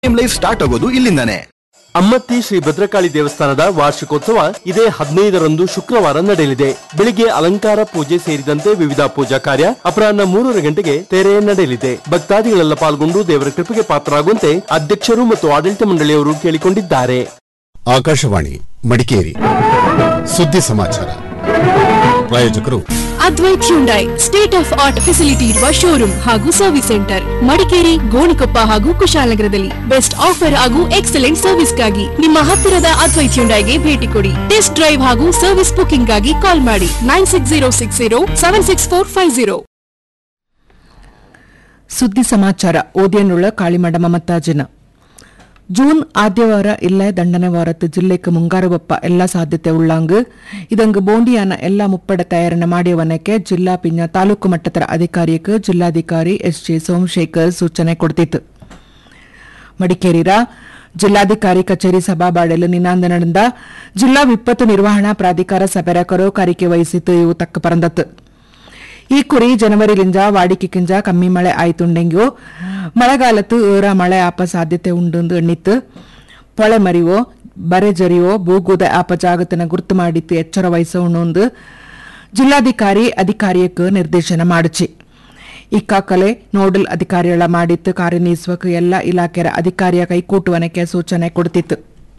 Life start ಆಗೋದು ಇಲ್ಲಿಂದಾನೆ. ಅಮ್ಮತ್ತಿ ಶ್ರೀ ಭದ್ರಕಾಳಿ ದೇವಸ್ಥಾನದ ವಾರ್ಷಿಕೋತ್ಸವ ಇದೇ 15ರಂದು ಶುಕ್ರವಾರ ನಡೆಯಲಿದೆ. ಬೆಳಿಗ್ಗೆ ಅಲಂಕಾರ ಪೂಜೆ ಸೇರಿದಂತೆ ವಿವಿಧ ಪೂಜಾ ಕಾರ್ಯ ಅಪರಾಹ್ನ 3:30 ಗಂಟೆಗೆ ತೆರೆ ನಡೆಯಲಿದೆ. ಭಕ್ತಾದಿಗಳೆಲ್ಲ ಪಾಲ್ಗೊಂಡು ದೇವರ ಕೃಪೆಗೆ ಪಾತ್ರರಾಗುವಂತೆ ಅಧ್ಯಕ್ಷರು ಮತ್ತು ಆಡಳಿತ ಮಂಡಳಿಯವರು ಕೇಳಿಕೊಂಡಿದ್ದಾರೆ. ಆಕಾಶವಾಣಿ ಮಡಿಕೇರಿ ಸುದ್ದಿ ಸಮಾಚಾರ. ಪ್ರಾಯೋಜಕರು Advait Hyundai state of art facility ಇರುವ ಶೋರೂಮ್ ಹಾಗೂ ಸರ್ವಿಸ್ ಸೆಂಟರ್ ಮಡಿಕೇರಿ, ಗೋಣಿಕೊಪ್ಪ ಹಾಗೂ ಕುಶಾಲನಗರದಲ್ಲಿ. ಬೆಸ್ಟ್ ಆಫರ್ ಹಾಗೂ ಎಕ್ಸಲೆಂಟ್ ಸರ್ವಿಸ್ಗಾಗಿ ನಿಮ್ಮ ಹತ್ತಿರದ ಅದ್ವೈತ್ ಹ್ಯುಂಡೈಗೆ ಭೇಟಿ ಕೊಡಿ. ಟೆಸ್ಟ್ ಡ್ರೈವ್ ಹಾಗೂ ಸರ್ವಿಸ್ ಬುಕಿಂಗ್ ಗಾಗಿ ಕಾಲ್ ಮಾಡಿ 9606076450. ಸುದ್ದಿ ಸಮಾಚಾರ ಓದಿಯನ್ನುಳ್ಳ ಕಾಳಿಮಡ ಮಮತಾಜನ. ജൂൺ ആദ്യവാര ഇല്ല ദണ്ഡന വാരത്ത് ജില്ലയ്ക്ക് മുങ്കാറുവപ്പ എല്ലാ സാധ്യത ഉള്ളാങ്ക് ഇതങ്ക് ബോണ്ടിയാന എല്ലാ മുപ്പട തയ്യാറണ ಮಾಡಿಯವನಕ್ಕೆ ಜಿಲ್ಲಾ ಪಿಂಜ ತಾಲೂಕು ಮಟ್ಟದ ಅಧಿಕಾರಿಯಕ್ಕೆ ಜಿಲ್ಲಾಧಿಕಾರಿ ಎಸ್.ಜೆ. ಸೋಮಶೇಖರ್ ಸೂಚನೆ ಕೊಡ್ತಿತ್ತು. ಮಡಿಕೇರಿರ ಜಿಲ್ಲಾಧಿಕಾರಿ ಕಚೇರಿ ಸಭಾಬಾಡಲು ನಿನಾಂದ ನಡೆದ ಜಿಲ್ಲಾ ವಿಪತ್ತು ನಿರ್ವಹಣಾ ಪ್ರಾಧಿಕಾರ ಸಭೆರಕರು ಕಾರಿಕೆ ವಹಿಸಿತ್ತು. ಇವು ತಕ್ಕ ಪರಂದತ್ತು. ಈ ಕುರಿ ಜನವರಿಲಿಂದ ವಾಡಿಕೆಕಿಂಜ ಕಮ್ಮಿ ಮಳೆ ಆಯ್ತುಂಡೆಂಗೋ ಮಳೆಗಾಲತ್ತು ಏರ ಮಳೆ ಆಪ ಸಾಧ್ಯತೆ ಉಂಡು ಎಣ್ಣಿತ್ತು. ಪೊಳೆ ಮರಿವೋ ಬರೆ ಜರಿವೋ ಭೂಗೂದ ಆಪ ಜಾಗತನ ಗುರುತು ಮಾಡಿತ್ತು ಎಚ್ಚರ ವಹಿಸೋಣೊಂದು ಜಿಲ್ಲಾಧಿಕಾರಿ ಅಧಿಕಾರಿಯಕ್ಕೆ ನಿರ್ದೇಶನ ಮಾಡಿಚಿ. ಇಕ್ಕಾಕಲೆ ನೋಡಲ್ ಅಧಿಕಾರಿಗಳ ಮಾಡಿತ್ತು ಕಾರ್ಯನಿರ್ವಹಿಸುವ ಎಲ್ಲ ಇಲಾಖೆಯ ಅಧಿಕಾರಿಯ ಕೈಕೂಟುವನಕ್ಕೆ ಸೂಚನೆ ಕೊಡ್ತಿತ್ತು.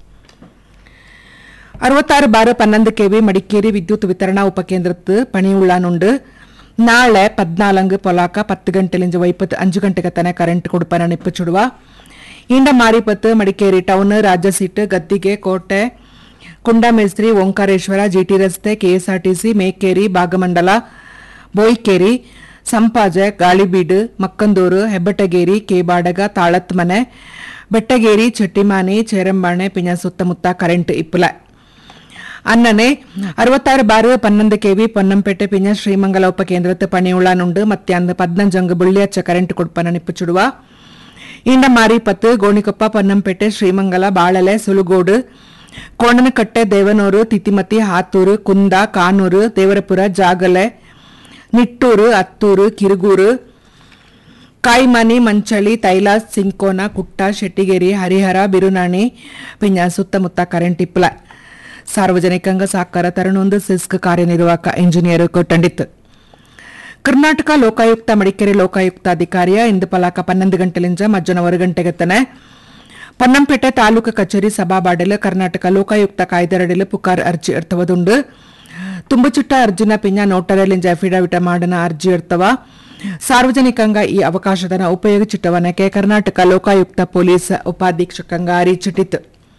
66/12 ಕೆವಿ ಮಡಿಕೇರಿ ವಿದ್ಯುತ್ ವಿತರಣಾ ಉಪಕೇಂದ್ರತ್ತು ಪಣಿಯುಳ್ಳಾನುಂಡು ನಾಳೆ 14 ಪೊಲಾಕ 10 ಗಂಟೆಲಿಂದ 5 ಗಂಟೆಗೆ ತನ ಕರೆಂಟ್ ಕೊಡುಪನ ನಿಪ್ಪುಚುಡುವ. ಇಂಡ ಮಾರಿಪತ್ತು ಮಡಿಕೇರಿ ಟೌನ್, ರಾಜ್ಯ ಸೀಟ್, ಗದ್ದಿಗೆ, ಕೋಟೆ, ಕುಂಡಮೇಸ್ತ್ರಿ, ಓಂಕಾರೇಶ್ವರ, ಜಿಟಿ ರಸ್ತೆ, ಕೆಎಸ್ಆರ್ಟಿಸಿ, ಮೇಕೇರಿ, ಭಾಗಮಂಡಲ, ಬೋಯ್ಕೇರಿ, ಸಂಪಾಜೆ, ಗಾಳಿಬೀಡು, ಮಕ್ಕಂದೂರು, ಹೆಬ್ಬಟಗೇರಿ, ಕೇಬಾಡಗ, ತಾಳತ್ಮನೆ, ಬೆಟ್ಟಗೇರಿ, ಚಟ್ಟಿಮಾನಿ, ಚೇರಂಬಾಣೆ ಪಿಂಜ ಸುತ್ತಮುತ್ತ ಕರೆಂಟ್ ಇಪ್ಪುಲ. ಅನ್ನನೆ 66/12 ಕೆವಿ ಪೊನ್ನಂಪೇಟೆ ಪಿಂಜ ಶ್ರೀಮಂಗಲ ಉಪಕೇಂದ್ರತ್ತು ಪಣಿಯುಳ್ಳಾನುಂಡು ಮಧ್ಯಾಹ್ನ 15 ಬುಳ್ಳಿಯಚ್ಚ ಕರೆಂಟ್ ಕೊಡ್ಪನ ನಿಪ್ಪುಚುಡುವ. ಇಂಡ ಮಾರಿಪತ್ತು, ಗೋಣಿಕೊಪ್ಪ, ಪೊನ್ನಂಪೇಟೆ, ಶ್ರೀಮಂಗಲ, ಬಾಳಲೆ, ಸುಲುಗೋಡು, ಕೋಣನಕಟ್ಟೆ, ದೇವನೂರು, ತಿತಿಮತಿ, ಹಾತೂರು, ಕುಂದ, ಕಾನೂರು, ದೇವರಪುರ, ಜಾಗಲೆ, ನಿಟ್ಟೂರು, ಅತ್ತೂರು, ಕಿರುಗೂರು, ಕಾಯಿಮನಿ, ಮಂಚಳಿ, ತೈಲಾಸ್, ಸಿಂಕೋನ, ಕುಟ್ಟ, ಶೆಟ್ಟಿಗೇರಿ, ಹರಿಹರ, ಬಿರುನಾಣಿ ಪಿಂಜ ಸುತ್ತಮುತ್ತ ಕರೆಂಟ್ ಇಪ್ಪಲ. ಸಾರ್ವಜನಿಕಂಗ ಸಾಕಾರ ತರಣೊಂದು ಸಿಸ್ಕ್ ಕಾರ್ಯನಿರ್ವಾಹಕ ಇಂಜಿನಿಯರ್ ಕೊಟ್ಟಂಡಿತ್ತು. ಕರ್ನಾಟಕ ಲೋಕಾಯುಕ್ತ ಮಡಿಕೇರಿ ಲೋಕಾಯುಕ್ತ ಅಧಿಕಾರಿಯ ಇಂದು ಪಲಾಕ 12 ಗಂಟೆಲಿಂದ ಮಧ್ಯಾಹ್ನ 1 ಗಂಟೆಗೆ ತನ ಪೊನ್ನಂಪೇಟೆ ತಾಲೂಕು ಕಚೇರಿ ಸಭಾಬಾಡಲು ಕರ್ನಾಟಕ ಲೋಕಾಯುಕ್ತ ಕಾಯ್ದೆರಡಿಲು ಪುಕಾರ್ ಅರ್ಜಿ ಇರ್ತವದುಂಡು. ತುಂಬುಚುಟ್ಟ ಅರ್ಜಿನ ಪಿಂಜ ನೋಟರಲಿಂಜ ಅಫಿಡವಿಟ ಮಾಡನ ಅರ್ಜಿ ಇರ್ತವ. ಸಾರ್ವಜನಿಕಂಗ ಈ ಅವಕಾಶದನ ಉಪಯೋಗಿಸಿಟ್ಟವನಕ್ಕೆ ಕರ್ನಾಟಕ ಲೋಕಾಯುಕ್ತ ಪೊಲೀಸ್ ಉಪಾಧೀಕ್ಷಕಂಗ ಅರಿಚಿಟ್ಟಿತು.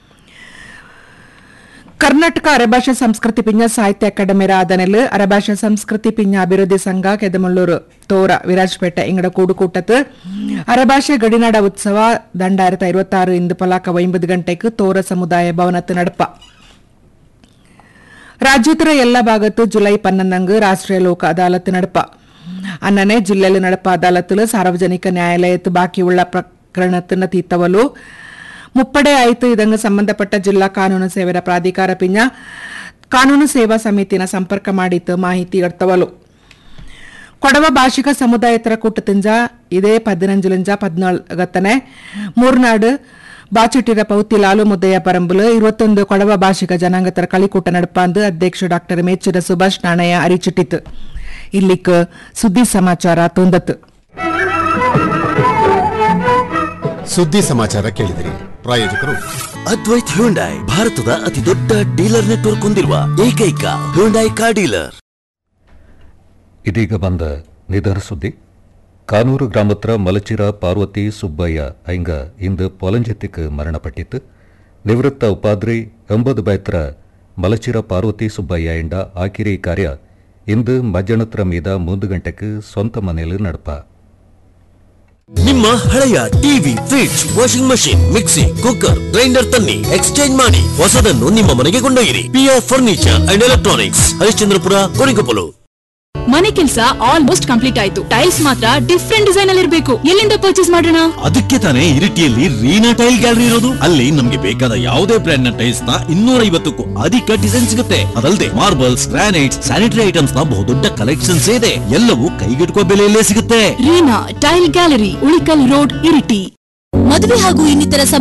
ಕರ್ನಾಟಕ ಅರೆಭಾಷಾ ಸಂಸ್ಕೃತಿ ಪಿಂಜ ಸಾಹಿತ್ಯ ಅಕಾಡೆಮಿ ಆದನೆಲ್ ಅರೆಭಾಷಾ ಸಂಸ್ಕೃತಿ ಪಿಂಜ ಅಭಿವೃದ್ಧಿ ಸಂಘ ಕೆದಮುಳ್ಳೂರು ತೋರ ವಿರಾಜಪೇಟೆ ಇಂಗಡ ಕೂಡುಕೂಟತ್ತು ಅರೆಭಾಷೆ ಗಡಿನಾಡ ಉತ್ಸವ 2026 ಇಂದು ಪಲಾಕ 9 ಗಂಟೆಗೆ ತೋರ ಸಮುದಾಯ ಭವನತ್ತು ನಡಪ. ರಾಜ್ಯದ ಎಲ್ಲ ಭಾಗತ್ತು ಜುಲೈ 11 ರಾಷ್ಟ್ರೀಯ ಲೋಕ ಅದಾಲತ್ ನಡಪ. ಅನ್ನನೆ ಜಿಲ್ಲೆಯಲ್ಲಿ ನಡಪ ಅದಾಲತ್ಲು ಸಾರ್ವಜನಿಕ ನ್ಯಾಯಾಲಯತ್ತು ಬಾಕಿಯುಳ್ಳ ಪ್ರಕರಣത്തിന് തീത്തവಲು ಮುಪ್ಪಡೆ ಆಯಿತು. ಇದಂಗ ಸಂಬಂಧಪಟ್ಟ ಜಿಲ್ಲಾ ಕಾನೂನು ಸೇವೆಯ ಪ್ರಾಧಿಕಾರ ಪಿಂಜ ಕಾನೂನು ಸೇವಾ ಸಮಿತಿನ ಸಂಪರ್ಕ ಮಾಡಿತ್ತು ಮಾಹಿತಿ ಇರ್ತವಲು. ಕೊಡವ ಭಾಷಿಕ ಸಮುದಾಯತರ ಕೂಟತಿಂಜ ಇದೇ 15-14 ಮೂರ್ನಾಡು ಬಾಚಿಟ್ಟಿರ ಪೌತಿ ಲಾಲು ಮುದ್ದಯ್ಯ ಪರಂಬುಲು 21 ಕೊಡವ ಭಾಷಿಕ ಜನಾಂಗತರ ಕಳಿಕೂಟ ನಡಪಾಂದು ಅಧ್ಯಕ್ಷ ಡಾ ಮೇಚಿರ ಸುಭಾಷ್ ನಾಣಯ್ಯ ಅರಿಚಿಟ್ಟಿತು. ಇಲ್ಲಿಕ್ ಸುದ್ದಿ ಸಮಾಚಾರ ತೊಂದತ್ತು. ಸುದ್ದಿ ಸಮಾಚಾರ ಕೇಳಿದಿರಿ. ಪ್ರಾಯೋಜಕರು ಅದ್ವೈತ್ ಹ್ಯುಂಡೈ, ಭಾರತದ ಅತಿ ದೊಡ್ಡ ಡೀಲರ್ ನೆಟ್ವರ್ಕ್ ಹೊಂದಿರುವ ಏಕೈಕ ಹ್ಯುಂಡೈ ಕಾರ್ ಡೀಲರ್. ಇದೀಗ ಬಂದ ನಿಧನ ಸುದ್ದಿ. ಕಾನೂರು ಗ್ರಾಮತ್ರ ಮಲಚಿರ ಪಾರ್ವತಿ ಸುಬ್ಬಯ್ಯ ಐಂಗ ಇಂದು ಪೊಲಂಜೆತ್ತಿಕ್ ಮರಣಪಟ್ಟಿತ್ತು. ನಿವೃತ್ತ ಉಪಾದ್ರಿ 9 ಬೈತ್ರ ಮಲಚಿರ ಪಾರ್ವತಿ ಸುಬ್ಬಯ್ಯ ಎಂಡ ಆಕಿರಿ ಕಾರ್ಯ ಇಂದು ಮಧ್ಯಾಹ್ನತ್ರ ಮೀದ 3 ಗಂಟೆಗೆ ಸ್ವಂತ ಮನೆಯಲ್ಲಿ ನಡಪ. ನಿಮ್ಮ ಹಳೆಯ TV, fridge, washing machine, mixie, cooker, grinder ತನ್ನಿ ಎಕ್ಸ್ಚೇಂಜ್ ಮಾಡಿ ಹೊಸದನ್ನು ನಿಮ್ಮ ಮನೆಗೆ ಕೊಂಡೊಯ್ಯಿರಿ. PR furniture and electronics, Harishchandrapura, Gonikoppal. ಮನೆ ಕೆಲಸ ಆಲ್ಮೋಸ್ಟ್ ಕಂಪ್ಲೀಟ್ ಆಯ್ತು. ಟೈಲ್ಸ್ ಮಾತ್ರ ಡಿಫ್ರೆಂಟ್ ಡಿಸೈನ್ ಅಲ್ಲಿ ಇರಬೇಕು. ಎಲ್ಲಿಂದ ಪರ್ಚೇಸ್ ಮಾಡೋಣ? ಅದಕ್ಕೆ ತಾನೇ ಇರಿಟಿಯಲ್ಲಿ ರೀನಾ ಟೈಲ್ ಗ್ಯಾಲರಿ ಇರೋದು. ಅಲ್ಲಿ ನಮ್ಗೆ ಬೇಕಾದ ಯಾವುದೇ ಬ್ರ್ಯಾಂಡ್ ನ ಟೈಲ್ಸ್ ನ 250ಕ್ಕೂ ಅಧಿಕ ಡಿಸೈನ್ ಸಿಗುತ್ತೆ. ಅದಲ್ಲದೆ ಮಾರ್ಬಲ್ಸ್, ಗ್ರಾನೈಟ್ಸ್, ಸ್ಯಾನಿಟರಿ ಐಟಮ್ಸ್ ನ ಬಹುದೊಡ್ಡ ಕಲೆಕ್ಷನ್ಸ್ ಇದೆ. ಎಲ್ಲವೂ ಕೈಗೆಟುಕುವ ಬೆಲೆಯಲ್ಲೇ ಸಿಗುತ್ತೆ. Reena tail gallery, Ulikkal road, Iritty. ಮದುವೆ ಹಾಗೂ ಇನ್ನಿತರ